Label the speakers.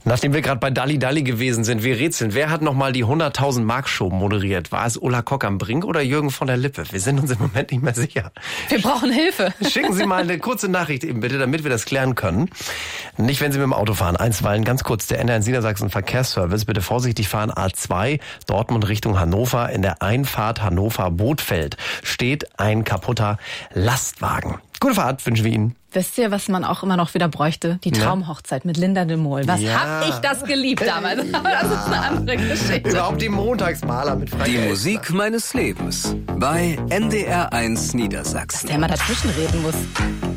Speaker 1: Nachdem wir gerade bei Dalli Dalli gewesen sind, wir rätseln, wer hat nochmal die 100.000 Mark Show moderiert? War es Ulla Kock am Brink oder Jürgen von der Lippe? Wir sind uns im Moment nicht mehr sicher.
Speaker 2: Wir brauchen Hilfe.
Speaker 1: Schicken Sie mal eine kurze Nachricht eben bitte, damit wir das klären können. Nicht, wenn Sie mit dem Auto fahren. Einstweilen ganz kurz, der NDR Niedersachsen Verkehrsservice. Bitte vorsichtig fahren. A2, Dortmund Richtung Hannover. In der Einfahrt Hannover-Bothfeld steht ein kaputter Lastwagen. Gute Fahrt wünschen wir Ihnen.
Speaker 2: Wisst ihr, was man auch immer noch wieder bräuchte? Die Traumhochzeit mit Linda de Mol. Was hab ich das geliebt damals? Aber das ist eine andere Geschichte.
Speaker 1: Überhaupt die Montagsmaler mit Frank
Speaker 3: Die
Speaker 1: Elstner.
Speaker 3: Musik meines Lebens bei NDR1 Niedersachsen.
Speaker 2: Der mal dazwischen reden muss.